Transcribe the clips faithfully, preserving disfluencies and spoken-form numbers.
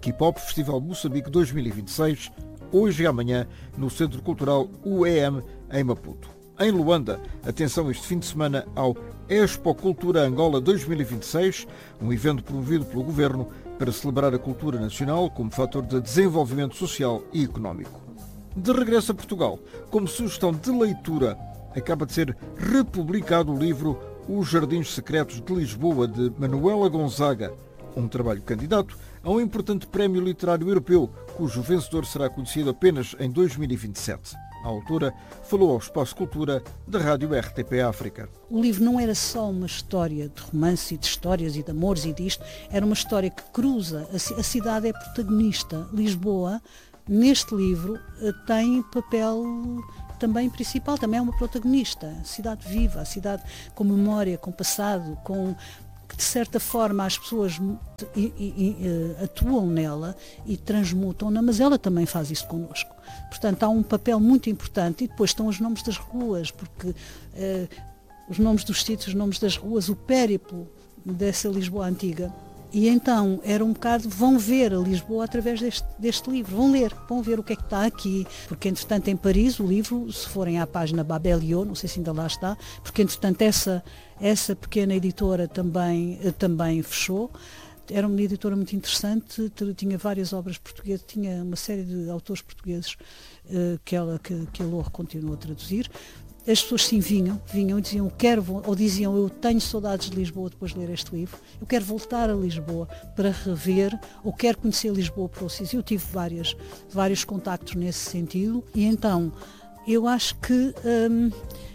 Hip Hop Festival Moçambique dois mil e vinte e seis, hoje e amanhã, no Centro Cultural U E M, em Maputo. Em Luanda, atenção este fim de semana ao Expo Cultura Angola dois mil e vinte e seis, um evento promovido pelo Governo para celebrar a cultura nacional como fator de desenvolvimento social e económico. De regresso a Portugal, como sugestão de leitura, acaba de ser republicado o livro Os Jardins Secretos de Lisboa, de Manuela Gonzaga, um trabalho candidato a um importante prémio literário europeu, cujo vencedor será conhecido apenas em dois mil e vinte e sete. A autora falou ao Espaço Cultura da Rádio R T P África. O livro não era só uma história de romance e de histórias e de amores e disto, era uma história que cruza, a cidade é protagonista. Lisboa, neste livro, tem papel também principal, também é uma protagonista. A cidade viva, a cidade com memória, com passado, com que de certa forma as pessoas e, e, e, atuam nela e transmutam-na, mas ela também faz isso connosco. Portanto, há um papel muito importante e depois estão os nomes das ruas, porque eh, os nomes dos sítios, os nomes das ruas, o périplo dessa Lisboa antiga. E então era um bocado, vão ver a Lisboa através deste, deste livro, vão ler, vão ver o que é que está aqui, porque entretanto em Paris o livro, se forem à página Babelio, não sei se ainda lá está, porque entretanto essa, essa pequena editora também, também fechou. Era uma editora muito interessante, tinha várias obras portuguesas, tinha uma série de autores portugueses que, ela, que, que a Loure continuou a traduzir. As pessoas sim vinham, vinham e diziam, quero, ou diziam, eu tenho saudades de Lisboa depois de ler este livro, eu quero voltar a Lisboa para rever, ou quero conhecer Lisboa por outros. Eu tive várias, vários contactos nesse sentido, e então eu acho que hum,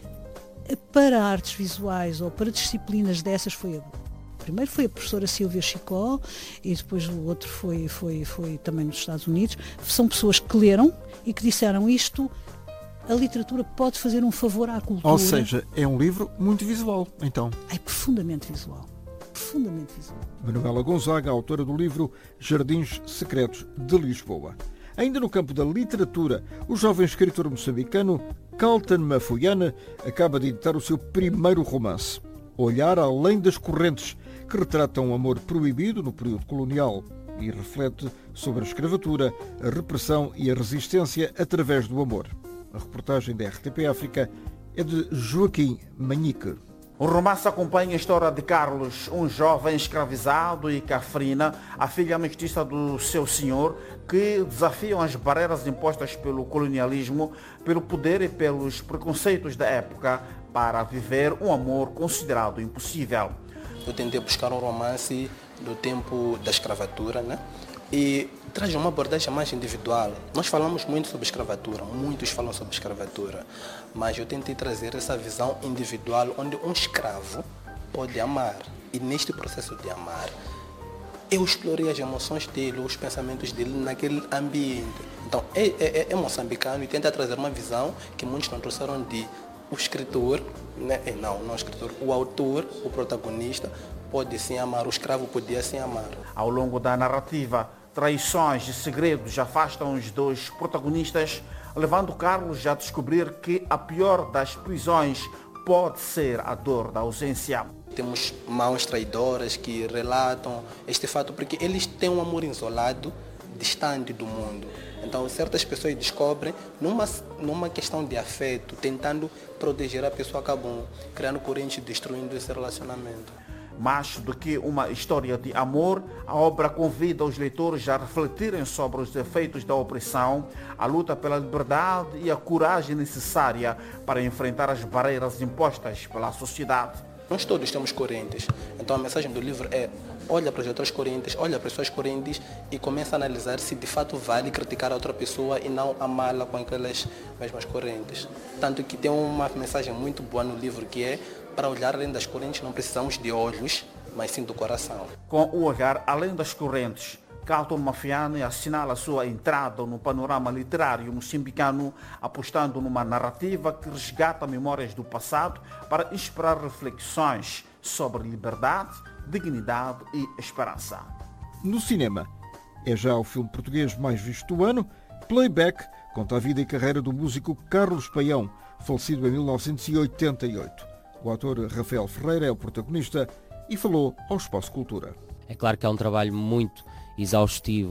para artes visuais ou para disciplinas dessas foi a Primeiro foi a professora Silvia Chicó e depois o outro foi, foi, foi também nos Estados Unidos. São pessoas que leram e que disseram isto, a literatura pode fazer um favor à cultura. Ou seja, é um livro muito visual, então. É profundamente visual. Profundamente visual. Manuela Gonzaga, autora do livro Jardins Secretos de Lisboa. Ainda no campo da literatura, o jovem escritor moçambicano Carlton Mafuyana acaba de editar o seu primeiro romance, Olhar Além das Correntes, que retrata um amor proibido no período colonial e reflete sobre a escravatura, a repressão e a resistência através do amor. A reportagem da R T P África é de Joaquim Manique. O romance acompanha a história de Carlos, um jovem escravizado, e Cafrina, a filha mestiça do seu senhor, que desafiam as barreiras impostas pelo colonialismo, pelo poder e pelos preconceitos da época para viver um amor considerado impossível. Eu tentei buscar um romance do tempo da escravatura, né? E traz uma abordagem mais individual. Nós falamos muito sobre escravatura, muitos falam sobre escravatura, mas eu tentei trazer essa visão individual onde um escravo pode amar. E neste processo de amar, eu explorei as emoções dele, os pensamentos dele naquele ambiente. Então, é, é, é moçambicano e tenta trazer uma visão que muitos não trouxeram de o escritor, né? não, não o escritor, o autor, o protagonista, pode sim amar, o escravo podia sim amar. Ao longo da narrativa, traições e segredos afastam os dois protagonistas, levando Carlos a descobrir que a pior das prisões pode ser a dor da ausência. Temos mãos traidoras que relatam este fato porque eles têm um amor isolado, distante do mundo. Então, certas pessoas descobrem, numa, numa questão de afeto, tentando proteger a pessoa, acabam criando correntes, destruindo esse relacionamento. Mais do que uma história de amor, a obra convida os leitores a refletirem sobre os efeitos da opressão, a luta pela liberdade e a coragem necessária para enfrentar as barreiras impostas pela sociedade. Nós todos temos correntes, então a mensagem do livro é: olha para as outras correntes, olha para as suas correntes e começa a analisar se de fato vale criticar a outra pessoa e não amá-la com aquelas mesmas correntes. Tanto que tem uma mensagem muito boa no livro que é: para olhar além das correntes não precisamos de olhos, mas sim do coração. Com o olhar além das correntes, Carlton Mafuyana assinala sua entrada no panorama literário moçambicano, apostando numa narrativa que resgata memórias do passado para inspirar reflexões sobre liberdade, dignidade e esperança. No cinema, é já o filme português mais visto do ano. Playback conta a vida e carreira do músico Carlos Paião, falecido em mil novecentos e oitenta e oito. O ator Rafael Ferreira é o protagonista e falou ao Espaço Cultura. É claro que é um trabalho muito exaustivo,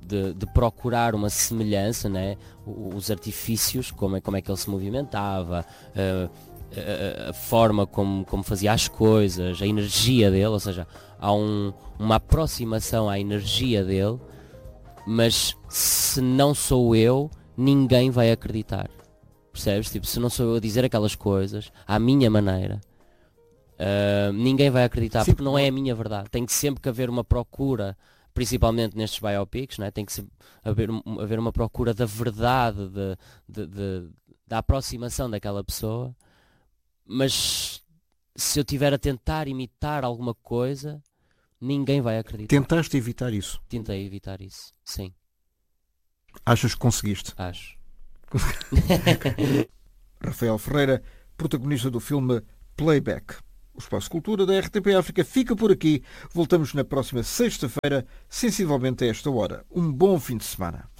de, de procurar uma semelhança, né? Os artifícios, como é, como é que ele se movimentava, uh, a, a forma como, como fazia as coisas, a energia dele, ou seja, há um, uma aproximação à energia dele, mas se não sou eu, ninguém vai acreditar. Percebes? Tipo, se não sou eu a dizer aquelas coisas à minha maneira, uh, ninguém vai acreditar. Sim, porque não é a minha verdade. Tem que sempre que haver uma procura, principalmente nestes biopics, né? Tem que sempre haver, haver uma procura da verdade, de, de, de, da aproximação daquela pessoa. Mas se eu estiver a tentar imitar alguma coisa, ninguém vai acreditar. Tentaste evitar isso? Tentei evitar isso, sim. Achas que conseguiste? Acho. Rafael Ferreira, protagonista do filme Playback. O Espaço Cultura da R T P África fica por aqui. Voltamos na próxima sexta-feira, sensivelmente a esta hora. Um bom fim de semana.